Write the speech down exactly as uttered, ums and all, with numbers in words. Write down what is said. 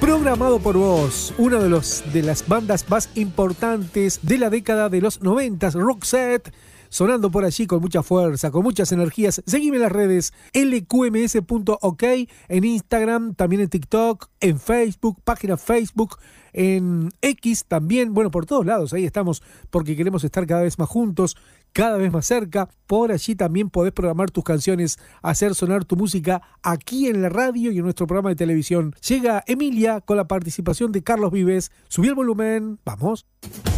Programado por vos, una de, los, de las bandas más importantes de la década de los noventas, Roxette, sonando por allí con mucha fuerza, con muchas energías. Seguime en las redes, l q m s punto o k, en Instagram, también en TikTok, en Facebook, página Facebook, en X también, bueno, por todos lados, ahí estamos, porque queremos estar cada vez más juntos, cada vez más cerca. Por allí también podés programar tus canciones, hacer sonar tu música aquí en la radio y en nuestro programa de televisión. Llega Emilia con la participación de Carlos Vives. Subí el volumen, vamos.